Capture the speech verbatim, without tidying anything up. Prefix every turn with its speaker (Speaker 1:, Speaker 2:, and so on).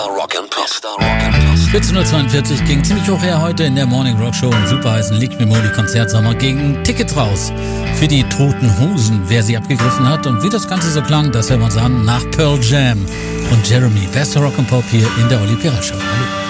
Speaker 1: Rock'n'Pop.
Speaker 2: vierzehn Uhr zweiundvierzig ging ziemlich hoch her heute in der Morning Rock Show im superheißen Liegt mir Modi Konzertsommer gegen Tickets raus für die Toten Hosen. Wer sie abgegriffen hat und wie das Ganze so klang, das hören wir uns an nach Pearl Jam und Jeremy. Bester Rock'n'Pop hier in der Oli Pirra Show. Hallo.